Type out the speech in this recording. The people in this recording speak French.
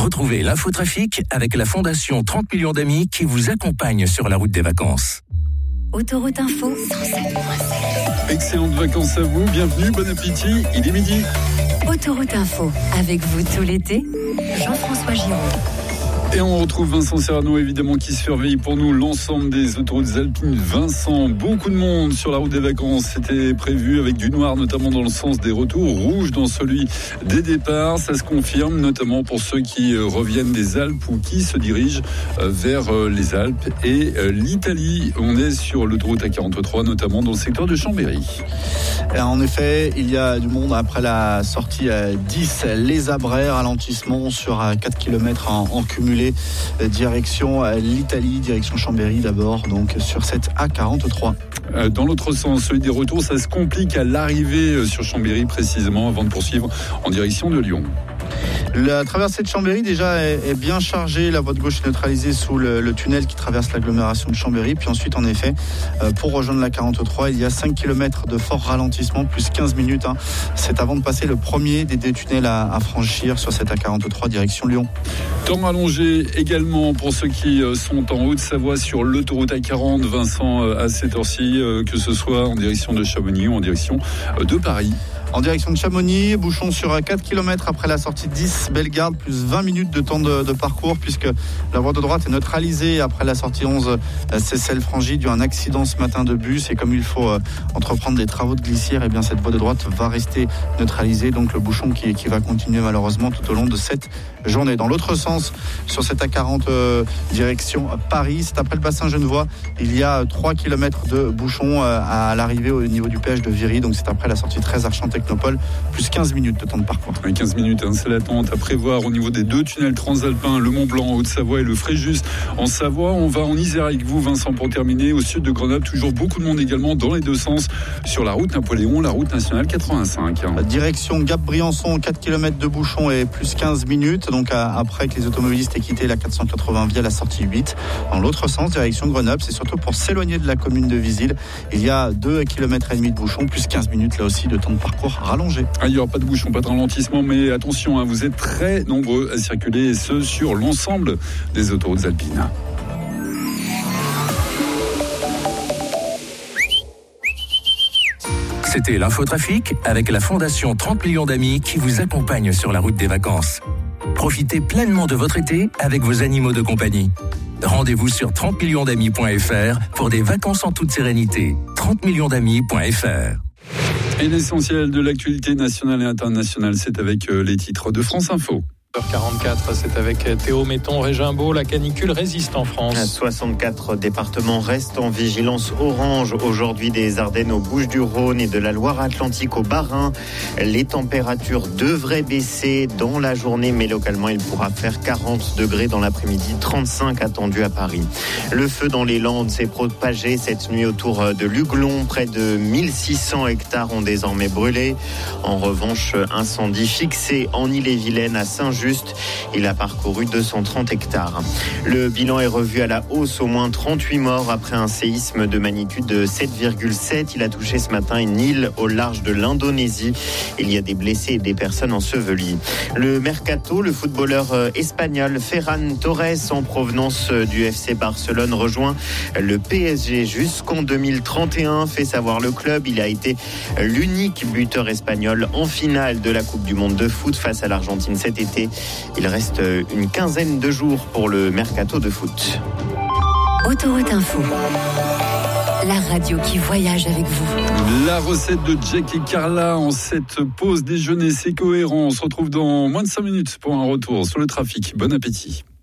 Retrouvez l'infotrafic avec la Fondation 30 millions d'amis qui vous accompagne sur la route des vacances. Autoroute Info 107.7. Excellentes vacances à vous, bienvenue, bon appétit, il est midi. Autoroute Info, avec vous tout l'été, Jean-François Giraud. Et on retrouve Vincent Serrano, évidemment, qui surveille pour nous l'ensemble des autoroutes alpines. Vincent, beaucoup de monde sur la route des vacances. C'était prévu avec du noir, notamment dans le sens des retours, rouge dans celui des départs. Ça se confirme, notamment pour ceux qui reviennent des Alpes ou qui se dirigent vers les Alpes et l'Italie. On est sur l'autoroute A43, notamment dans le secteur de Chambéry. En effet, il y a du monde après la sortie 10, les Abrais, ralentissement sur 4 km en cumulé, direction l'Italie, direction Chambéry d'abord, donc sur cette A43. Dans l'autre sens, celui des retours, ça se complique à l'arrivée sur Chambéry précisément avant de poursuivre en direction de Lyon. La traversée de Chambéry déjà est bien chargée. La voie de gauche est neutralisée sous le tunnel qui traverse l'agglomération de Chambéry. Puis ensuite, en effet, pour rejoindre la 43, il y a 5 km de fort ralentissement, plus 15 minutes. C'est avant de passer le premier des deux tunnels à franchir sur cette A43 direction Lyon. Temps allongé également pour ceux qui sont en Haute-Savoie sur l'autoroute A40, Vincent, à cette heure-ci, que ce soit en direction de Chamonix ou en direction de Paris. En direction de Chamonix, bouchon sur 4 km après la sortie 10, Bellegarde, plus 20 minutes de temps de parcours puisque la voie de droite est neutralisée après la sortie 11, Seyssel-Frangy, dû à un accident ce matin de bus. Et comme il faut entreprendre des travaux de glissière, eh bien cette voie de droite va rester neutralisée. Donc le bouchon qui va continuer malheureusement tout au long de cette journée. Dans l'autre sens, sur cette A40 direction Paris, c'est après le bassin genevois, il y a 3 km de bouchon à l'arrivée au niveau du péage de Viry. Donc c'est après la sortie 13 Archamps-Technopole, plus 15 minutes de temps de parcours. 15 minutes, c'est l'attente à prévoir au niveau des deux tunnels transalpins, le Mont-Blanc en Haute-Savoie et le Fréjus en Savoie. On va en Isère avec vous, Vincent, pour terminer. Au sud de Grenoble, toujours beaucoup de monde également dans les deux sens sur la route Napoléon, la route nationale 85. Direction Gap-Briançon, 4 km de bouchon et plus 15 minutes. Donc après que les automobilistes aient quitté la 480 via la sortie 8. Dans l'autre sens, direction Grenoble, c'est surtout pour s'éloigner de la commune de Visil. Il y a 2,5 km de bouchon, plus 15 minutes là aussi de temps de parcours rallongé. Il n'y aura pas de bouchon, pas de ralentissement, mais attention, vous êtes très nombreux à circuler, et ce sur l'ensemble des autoroutes alpines. C'était l'infotrafic avec la Fondation 30 millions d'amis qui vous accompagne sur la route des vacances. Profitez pleinement de votre été avec vos animaux de compagnie. Rendez-vous sur 30millionsdamis.fr pour des vacances en toute sérénité. 30millionsdamis.fr. Et l'essentiel de l'actualité nationale et internationale, c'est avec les titres de France Info. 44, c'est avec Théo Metton, Régimbault. La canicule résiste en France. 64 départements restent en vigilance orange aujourd'hui, des Ardennes aux Bouches-du-Rhône et de la Loire-Atlantique au Bas-Rhin. Les températures devraient baisser dans la journée, mais localement, il pourra faire 40 degrés dans l'après-midi, 35 attendus à Paris. Le feu dans les Landes s'est propagé cette nuit autour de Luglon. Près de 1600 hectares ont désormais brûlé. En revanche, incendie fixé en Ille-et-Vilaine à Saint-Just. Il a parcouru 230 hectares. Le bilan est revu à la hausse, au moins 38 morts après un séisme de magnitude de 7,7. Il a touché ce matin une île au large de l'Indonésie. Il y a des blessés et des personnes ensevelies. Le mercato, le footballeur espagnol Ferran Torres, en provenance du FC Barcelone, rejoint le PSG jusqu'en 2031, fait savoir le club. Il a été l'unique buteur espagnol en finale de la Coupe du Monde de foot face à l'Argentine cet été. Il reste une quinzaine de jours pour le mercato de foot. Autoroute Info, la radio qui voyage avec vous. La recette de Jack et Carla en cette pause déjeuner, c'est cohérent. On se retrouve dans moins de 5 minutes pour un retour sur le trafic. Bon appétit.